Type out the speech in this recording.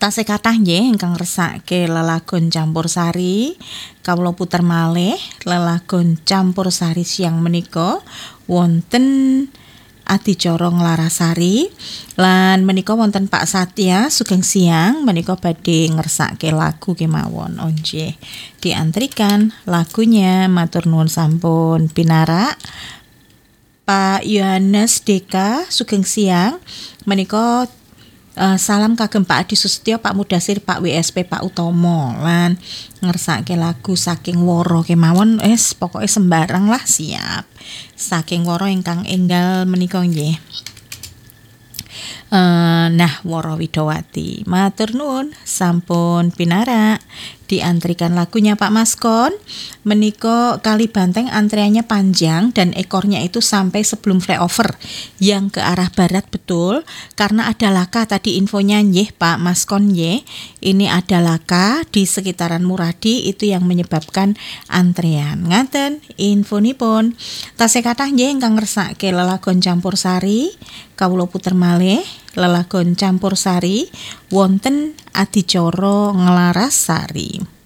Tasih kathah nggih ingkang ngresake lelagon campursari. Kawula puter malih lelagon campursari siang menika wonten adicara Nglarasari lan menika wonten Pak Satya Sugeng Siang menika badhe ngersake lagu kemawon. Nggih, diantrikan lagunya matur nuwun sampun pinarak. Pak Yohanes Deka Sugeng Siang menika salam kagem Pak Adi Sustyo, Pak Mudasir, Pak WSP, Pak Utomo lan ngersake lagu saking Woro kemawon pokoke sembarang lah siap. Saking Woro ingkang enggal menika nggih. Nah, Woro Widowati. Matur nuwun sampun pinarak. Diantrikan lagunya Pak Maskon. Menika Kali Banteng antriannya panjang dan ekornya itu sampai sebelum flyover yang ke arah barat betul karena ada laka tadi infonya nggih Pak Maskon nggih. Ini ada laka di sekitaran Muradi itu yang menyebabkan antrean. Ngaten infonipun. Tasih kathah nggih ingkang ngersake lelagon campursari. Kawula puter malih lelagon campursari wonten adicara Nglarasari.